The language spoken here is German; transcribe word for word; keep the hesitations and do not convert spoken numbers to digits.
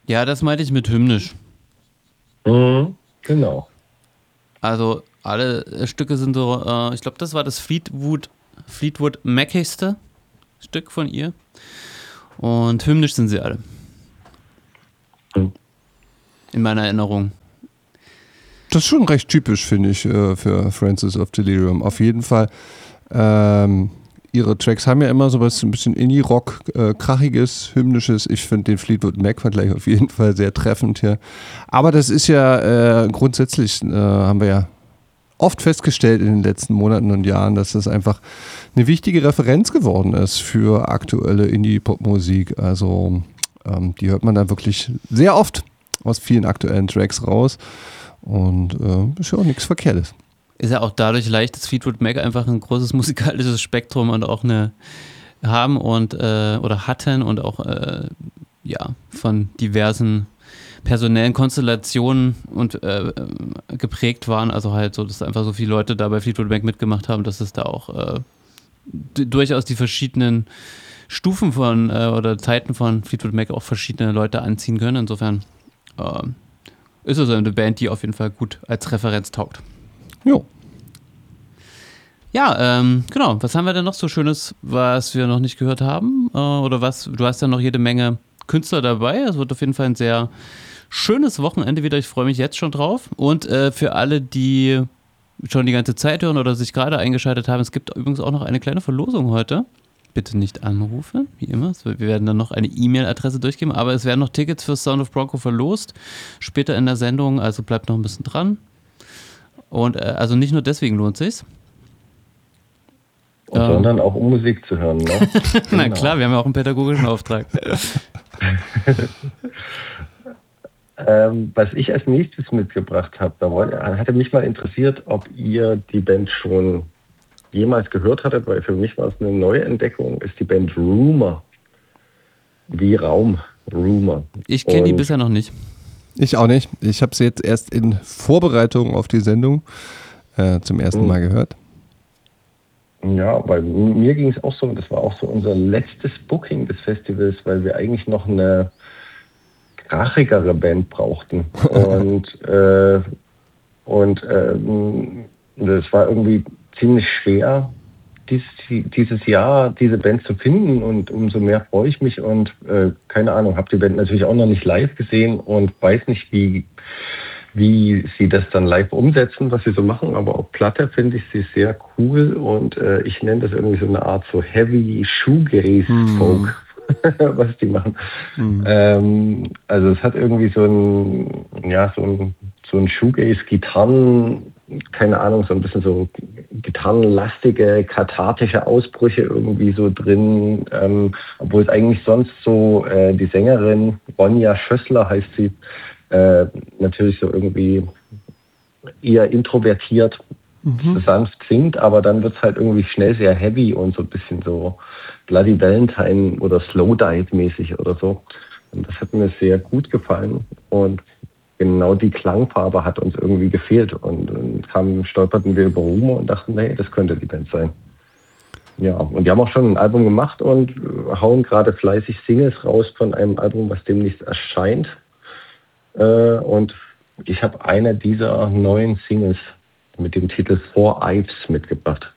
Ja, das meinte ich mit hymnisch. Mhm, genau. Also alle Stücke sind so, äh, ich glaube, das war das Fleetwood, Fleetwood Macigste Stück von ihr. Und hymnisch sind sie alle. Mhm. In meiner Erinnerung. Das ist schon recht typisch, finde ich, für Frances of Delirium. Auf jeden Fall. Ähm, ihre Tracks haben ja immer so was ein bisschen Indie-Rock, äh, krachiges, hymnisches. Ich finde den Fleetwood Mac-Vergleich auf jeden Fall sehr treffend hier. Aber das ist ja äh, grundsätzlich, äh, haben wir ja oft festgestellt in den letzten Monaten und Jahren, dass das einfach eine wichtige Referenz geworden ist für aktuelle Indie-Pop-Musik. Also ähm, die hört man dann wirklich sehr oft aus vielen aktuellen Tracks raus. Und äh, ist ja auch nichts Verkehrtes. Ist ja auch dadurch leicht, dass Fleetwood Mac einfach ein großes musikalisches Spektrum und auch eine haben und äh, oder hatten und auch äh, ja von diversen personellen Konstellationen und äh, geprägt waren. Also halt so, dass einfach so viele Leute da bei Fleetwood Mac mitgemacht haben, dass es da auch äh, d- durchaus die verschiedenen Stufen von äh, oder Zeiten von Fleetwood Mac auch verschiedene Leute anziehen können. Insofern äh, ist es eine Band, die auf jeden Fall gut als Referenz taugt. Jo. Ja, ähm, genau. Was haben wir denn noch so Schönes, was wir noch nicht gehört haben? Äh, oder was? Du hast ja noch jede Menge Künstler dabei. Es wird auf jeden Fall ein sehr schönes Wochenende wieder. Ich freue mich jetzt schon drauf. Und äh, für alle, die schon die ganze Zeit hören oder sich gerade eingeschaltet haben, es gibt übrigens auch noch eine kleine Verlosung heute. Bitte nicht anrufen, wie immer. Wir werden dann noch eine E-Mail-Adresse durchgeben, aber es werden noch Tickets für Sound of Bronco verlost. Später in der Sendung, also bleibt noch ein bisschen dran. Und äh, also nicht nur deswegen lohnt es sich. Und ähm. sondern auch um Musik zu hören, ne? Na genau. Klar, wir haben ja auch einen pädagogischen Auftrag. ähm, was ich als nächstes mitgebracht habe, da wollte, hatte mich mal interessiert, ob ihr die Band schon jemals gehört hattet, weil für mich war es eine neue Entdeckung, ist die Band Rumour. Wie Raum, Rumour. Ich kenne die bisher noch nicht. Ich auch nicht. Ich habe sie jetzt erst in Vorbereitung auf die Sendung äh, zum ersten mhm. Mal gehört. Ja, weil mir ging es auch so, das war auch so unser letztes Booking des Festivals, weil wir eigentlich noch eine krachigere Band brauchten. und äh, und äh, das war irgendwie ziemlich schwer, dieses, dieses Jahr diese Band zu finden, und umso mehr freue ich mich und äh, keine Ahnung, habe die Band natürlich auch noch nicht live gesehen und weiß nicht, wie wie sie das dann live umsetzen, was sie so machen, aber auf Platte finde ich sie sehr cool und äh, ich nenne das irgendwie so eine Art so Heavy Shoegaze Folk, mm. was die machen. Mm. Ähm, also es hat irgendwie so ein, ja, so ein, so ein Shoegaze-Gitarren, keine Ahnung, so ein bisschen so gitarrenlastige, kathartische Ausbrüche irgendwie so drin, ähm, obwohl es eigentlich sonst so äh, die Sängerin Ronja Schössler heißt sie, Äh, natürlich so irgendwie eher introvertiert, mhm. sanft singt, aber dann wird es halt irgendwie schnell sehr heavy und so ein bisschen so Bloody Valentine oder Slowdive-mäßig oder so. Und das hat mir sehr gut gefallen und genau die Klangfarbe hat uns irgendwie gefehlt und, und kam, stolperten wir über Rumour und dachten, nee, das könnte die Band sein. Ja, und die haben auch schon ein Album gemacht und hauen gerade fleißig Singles raus von einem Album, was demnächst erscheint. Und ich habe eine dieser neuen Singles mit dem Titel Four Ives mitgebracht.